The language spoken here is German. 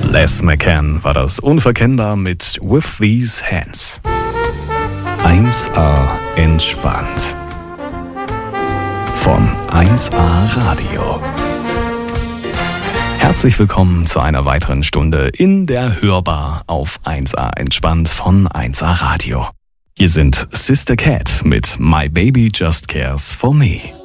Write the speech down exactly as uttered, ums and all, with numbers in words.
Les McCann war das, unverkennbar mit With These Hands. eins A entspannt. Von eins A Radio. Herzlich willkommen zu einer weiteren Stunde in der Hörbar auf eins A entspannt von eins A Radio. Hier sind Sister Cat mit My Baby Just Cares For Me.